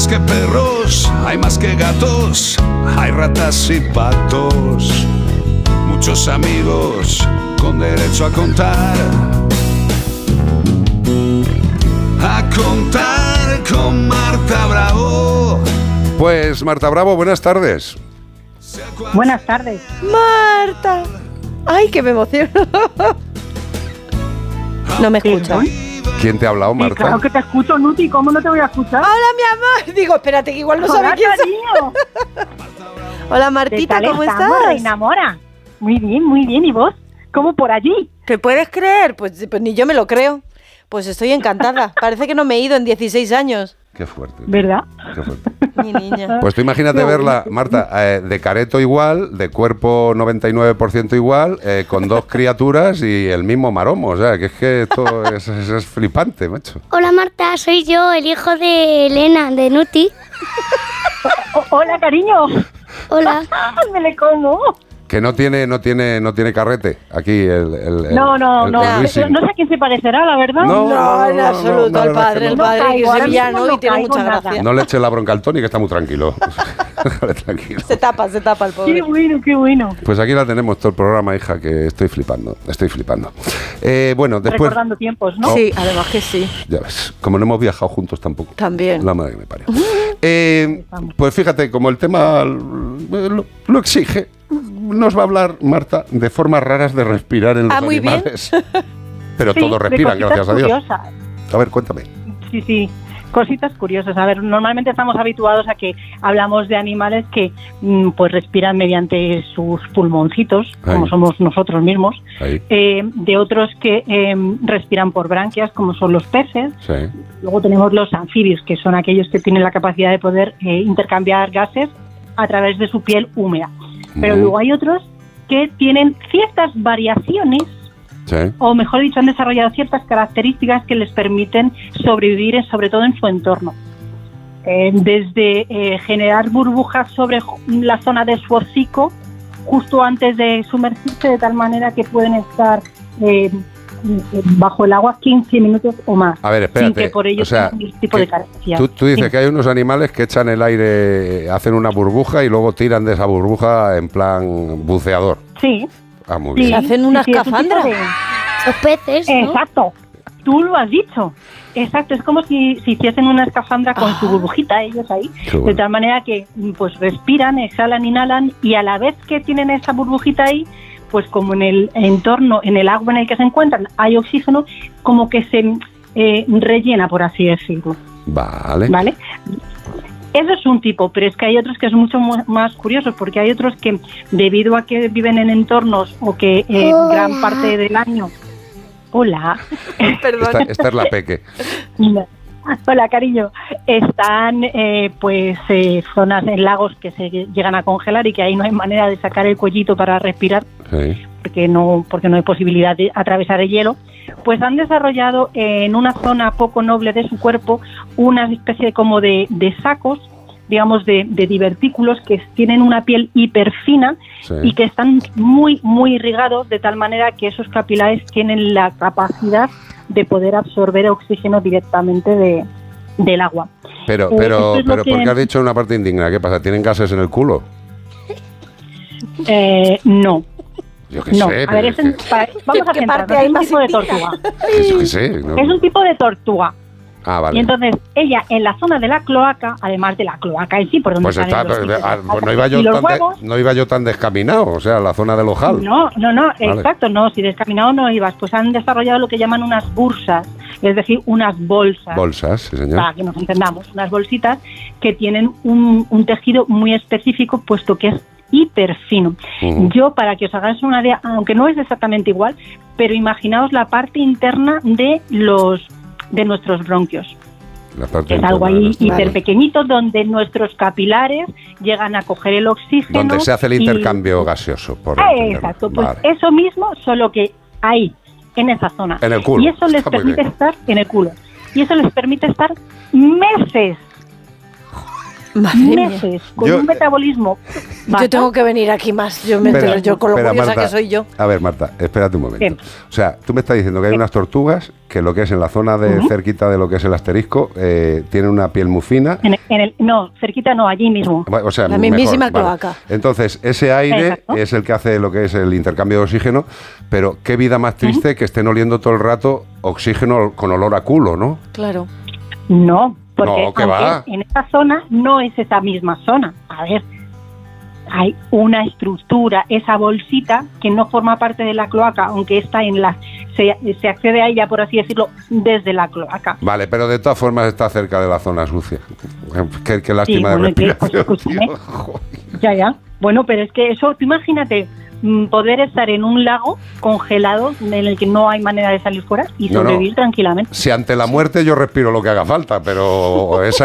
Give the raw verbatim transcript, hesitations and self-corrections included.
más que perros, hay más que gatos, hay ratas y patos. Muchos amigos con derecho a contar. A contar con Marta Bravo. Pues Marta Bravo, buenas tardes. Buenas tardes. Marta. Ay, que me emociono. No me escucha. ¿Quién te ha hablado, Marta? Sí, claro que te escucho, Nuti. ¿Cómo no te voy a escuchar? Hola, mi amor. Digo, espérate, que igual no Hola, sabe quién cariño. soy. Hola, Martita, ¿cómo estás? Reina Mora. Muy bien, muy bien. ¿Y vos? ¿Cómo por allí? ¿Te puedes creer? Pues, pues ni yo me lo creo. Pues estoy encantada. Parece que no me he ido en dieciséis años. Qué fuerte. ¿Verdad? Qué fuerte. Mi niña. Pues tú imagínate verla, Marta, eh, de careto igual, de cuerpo noventa y nueve por ciento igual, eh, con dos criaturas y el mismo maromo. O sea, que es que esto es, es, es flipante, macho. Hola Marta, soy yo, el hijo de Elena, de Nuti. O- hola, cariño. Hola. Me le como. Que no tiene, no tiene, no tiene carrete aquí el, el, el No, no, el- no. el No, Luisín. no sé a quién se parecerá, la verdad. No, No, en no, absoluto, no, el la verdad padre, es que el no. padre, No que caigo, es ahora sevillano mismo y no tiene caigo mucha nada. gracia. No le eche la bronca al Tony, que está muy tranquilo. Déjale tranquilo. Se tapa, se tapa el Qué pobre. bueno, qué bueno. Pues aquí la tenemos todo el programa, hija, que estoy flipando, estoy flipando. Eh, bueno, después... Recordando tiempos, ¿no? Sí, además que sí. Ya ves, como no hemos viajado juntos tampoco. También. La madre que me parió. Eh, pues fíjate, como el tema lo, lo exige, nos va a hablar Marta de formas raras de respirar en los Ah, muy bien. animales. Pero Sí, todos de respiran, cositas gracias a Dios. curiosas. A ver, cuéntame. Sí, sí. Cositas curiosas. A ver, normalmente estamos habituados a que hablamos de animales que mm, pues respiran mediante sus pulmoncitos, Ahí. como somos nosotros mismos. Ahí, Eh, de otros que eh, respiran por branquias, como son los peces. sí. Luego tenemos los anfibios, que son aquellos que tienen la capacidad de poder eh, intercambiar gases a través de su piel húmeda. Pero Mm. luego hay otros que tienen ciertas variaciones, Sí. o mejor dicho, han desarrollado ciertas características que les permiten sobrevivir, eh, sobre todo en su entorno. Eh, desde eh, generar burbujas sobre ju- la zona de su hocico justo antes de sumergirse, de tal manera que pueden estar eh, bajo el agua quince minutos o más. A ver, Sin espérate. que por ello o sea, tengan ningún tipo que de carencia. tú, tú dices Sí. que hay unos animales que echan el aire, hacen una burbuja y luego tiran de esa burbuja en plan buceador. Sí, Ah, muy sí. bien. Hacen una Sí, sí, es un tipo escafandra. de- Los peces, ¿no? Exacto, tú lo has dicho. Exacto, es como si, si hiciesen una escafandra con Ah. su burbujita, ellos ahí, Qué bueno. de tal manera que pues respiran, exhalan, inhalan, y a la vez que tienen esa burbujita ahí, pues como en el entorno, en el agua en el que se encuentran, hay oxígeno, como que se eh, rellena, por así decirlo, Vale. ¿vale? Eso es un tipo, pero es que hay otros que son mucho mu- más curiosos, porque hay otros que, debido a que viven en entornos o que eh, Hola. gran parte del año... Hola. Perdón. Esta, esta es la peque. Hola, cariño. Están eh, pues eh, zonas en lagos que se llegan a congelar y que ahí no hay manera de sacar el cuellito para respirar, Sí. porque no porque no hay posibilidad de atravesar el hielo. Pues han desarrollado en una zona poco noble de su cuerpo una especie como de, de sacos, digamos de, de divertículos que tienen una piel hiperfina Sí. y que están muy muy irrigados, de tal manera que esos capilares tienen la capacidad de poder absorber oxígeno directamente de, del agua. Pero, Eh, pero, esto es lo pero, que- ¿por qué has dicho una parte indigna? ¿Qué pasa? ¿Tienen gases en el culo? Eh, no, Yo qué no. sé. A pero ver, es es un- que- para- vamos a ¿Qué centrarnos, parte hay es un más tipo de indigna? tortuga. yo qué sé. ¿no? Es un tipo de tortuga. Ah, vale. Y entonces ella en la zona de la cloaca, además de la cloaca en sí, por donde Pues, salen está, los pues, hijos, ah, las pues no, vacas iba yo y los tan de- huevos. no iba yo tan descaminado, o sea, la zona del ojal. No, no, no, exacto, no, si descaminado no ibas, pues han desarrollado lo que llaman unas bursas, es decir, unas bolsas, Bolsas, sí, señor. para que nos entendamos, unas bolsitas que tienen un, un tejido muy específico, puesto que es hiperfino. Ujú. Yo, para que os hagáis una idea, aunque no es exactamente igual, pero imaginaos la parte interna de los de nuestros bronquios. La parte Es algo interna de ahí los hiper pulmones. pequeñito donde nuestros capilares llegan a coger el oxígeno. Donde se hace el y- intercambio gaseoso, por Ah, entenderlo. exacto, pues Vale. eso mismo, solo que ahí, en esa zona. En el culo. Y eso les Está muy permite bien. estar en el culo. Y eso les permite estar meses Madre mía. meses con Yo- un metabolismo bajo. Yo tengo que venir aquí más. Yo me Espera, entero yo con lo espera, curiosa Marta. que soy yo. A ver, Marta, espérate un momento. Sí. O sea, tú me estás diciendo que hay unas tortugas que lo que es en la zona de Ujú. cerquita de lo que es el asterisco, eh, tienen una piel muy fina. En el- en el- no, cerquita no, allí mismo. O sea, La mejor, mismísima vale. cloaca. Entonces, ese aire Exacto. es el que hace lo que es el intercambio de oxígeno, pero qué vida más triste que estén oliendo todo el rato oxígeno con olor a culo, ¿no? Claro. No, porque No, que aunque va. en esa zona no es esa misma zona. A ver, hay una estructura, esa bolsita que no forma parte de la cloaca, aunque está en la, se, se accede a ella, por así decirlo, desde la cloaca. Vale, pero de todas formas está cerca de la zona sucia. Qué, qué lástima Sí, bueno, de que- respiración, escúchame. tío. Joder. Ya, ya. Bueno, pero es que eso, tú imagínate mm, poder estar en un lago congelado en el que no hay manera de salir fuera y No, no. sobrevivir tranquilamente. Si ante la muerte yo respiro lo que haga falta, pero esa